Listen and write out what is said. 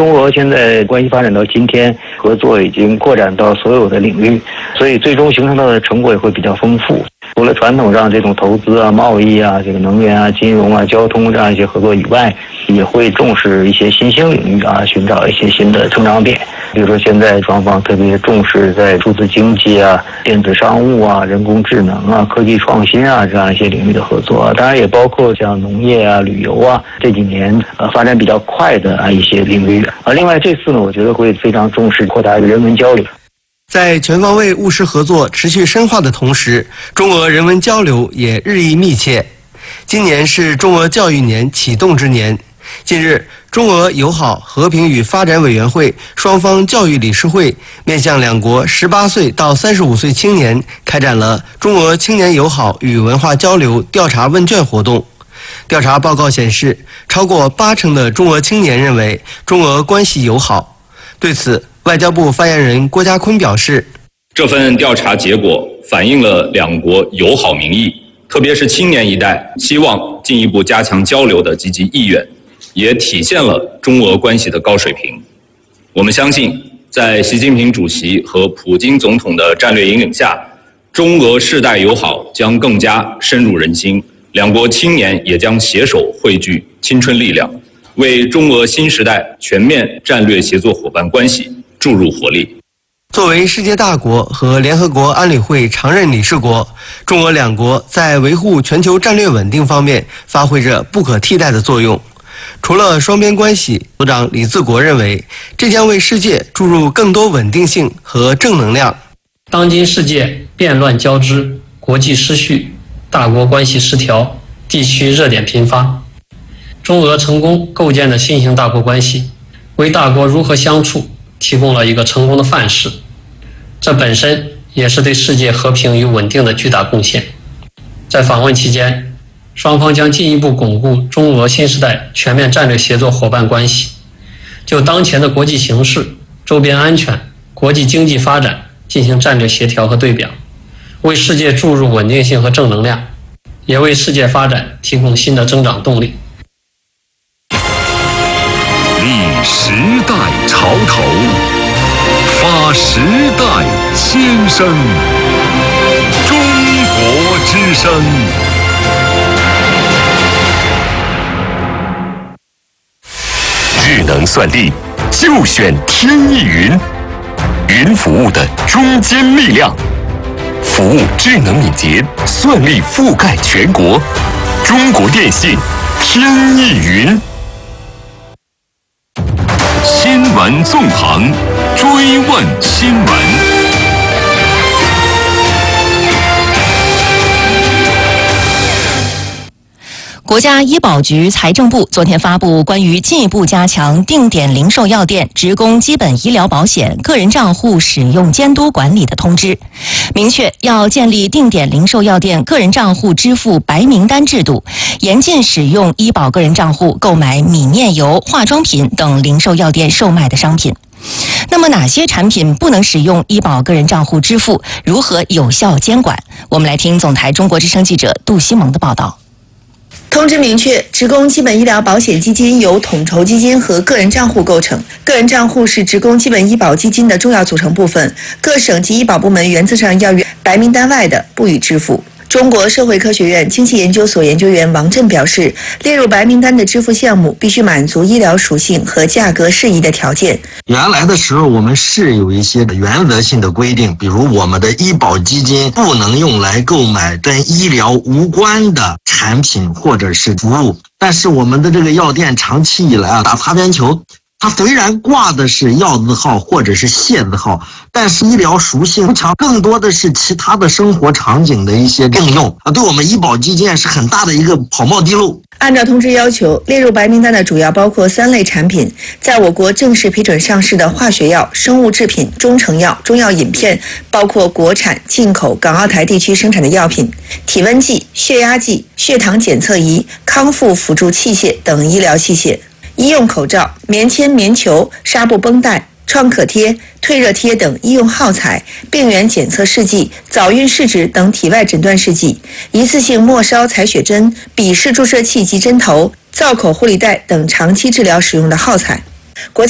中俄现在关系发展到今天，合作已经扩展到所有的领域，所以最终形成的成果也会比较丰富。除了传统上这种投资啊、贸易啊、这个能源啊、金融啊、交通这样一些合作以外，也会重视一些新兴领域啊，寻找一些新的成长点。比如说现在双方特别重视在数字经济啊、电子商务啊、人工智能啊、科技创新啊这样一些领域的合作，当然也包括像农业啊、旅游啊这几年发展比较快的一些领域。另外这次呢，我觉得会非常重视扩大人文交流。 在全方位务实合作持续深化的同时，中俄人文交流也日益密切。今年是中俄教育年启动之年。近日，中俄友好和平与发展委员会双方教育理事会面向两国18岁到35岁青年开展了中俄青年友好与文化交流调查问卷活动。调查报告显示，超过80%的中俄青年认为中俄关系友好。对此，外交部发言人郭家坤表示， 这份调查结果反映了两国友好民意，特别是青年一代希望进一步加强交流的积极意愿，也体现了中俄关系的高水平。我们相信，在习近平主席和普京总统的战略引领下，中俄世代友好将更加深入人心，两国青年也将携手汇聚青春力量，为中俄新时代全面战略协作伙伴关系注入活力。 作为世界大国和联合国安理会常任理事国，中俄两国在维护全球战略稳定方面发挥着不可替代的作用。除了双边关系，组长李自国认为，这将为世界注入更多稳定性和正能量。 当今世界变乱交织，国际失序，大国关系失调，地区热点频发。中俄成功构建的新型大国关系，为大国如何相处提供了一个成功的范式，这本身也是对世界和平与稳定的巨大贡献。在访问期间，双方将进一步巩固中俄新时代全面战略协作伙伴关系，就当前的国际形势、周边安全、国际经济发展进行战略协调和对表，为世界注入稳定性和正能量，也为世界发展提供新的增长动力。 立时代潮头，发时代先声，中国之声。智能算力就选天翼云，云服务的中坚力量，服务智能敏捷，算力覆盖全国。中国电信天翼云。新闻纵横，追问新闻。 国家医保局、财政部昨天发布关于进一步加强定点零售药店职工基本医疗保险个人账户使用监督管理的通知，明确要建立定点零售药店个人账户支付白名单制度，严禁使用医保个人账户购买米面油、化妆品等零售药店售卖的商品。那么哪些产品不能使用医保个人账户支付？如何有效监管？我们来听总台中国之声记者杜西蒙的报道。 通知明确，职工基本医疗保险基金由统筹基金和个人账户构成，个人账户是职工基本医保基金的重要组成部分，各省级医保部门原则上要于白名单外的不予支付。中国社会科学院经济研究所研究员王震表示，列入白名单的支付项目必须满足医疗属性和价格适宜的条件。 原来的时候我们是有一些原则性的规定，比如我们的医保基金不能用来购买跟医疗无关的产品或者是服务，但是我们的这个药店长期以来打擦边球，它虽然挂的是药字号或者是械字号，但是医疗属性不强，更多的是其他的生活场景的一些应用对我们医保基金是很大的一个跑冒地路。 按照通知要求，列入白名单的主要包括3类产品：在我国正式批准上市的化学药、生物制品、中成药、中药饮片，包括国产、进口、港澳台地区生产的药品；体温计、血压计、血糖检测仪、康复辅助器械等医疗器械；医用口罩、棉签、棉球、纱布绷带、创可贴、退热贴等医用耗材、病原检测试剂、早孕试纸等体外诊断试剂、一次性末梢采血针、笔式注射器及针头、造口护理带等长期治疗使用的耗材。